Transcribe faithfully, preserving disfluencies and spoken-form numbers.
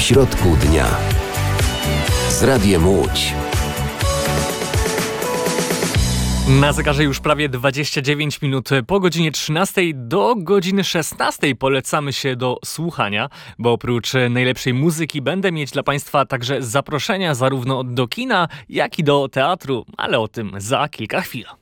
środku dnia. Z Radiem Łódź. Na zegarze już prawie dwadzieścia dziewięć minut po godzinie trzynastej do godziny szesnastej polecamy się do słuchania, bo oprócz najlepszej muzyki będę mieć dla Państwa także zaproszenia zarówno do kina, jak i do teatru, ale o tym za kilka chwil.